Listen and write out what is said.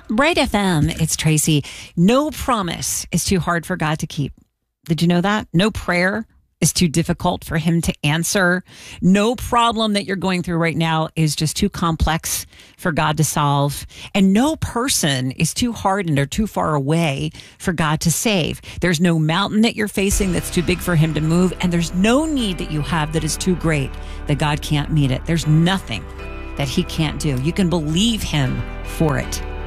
Right FM, it's Tracy. No promise is too hard for God to keep. Did you know that? No prayer is too difficult for him to answer. No problem that you're going through right now is just too complex for God to solve. And no person is too hardened or too far away for God to save. There's no mountain that you're facing that's too big for him to move. And there's no need that you have that is too great that God can't meet it. There's nothing that he can't do. You can believe him for it.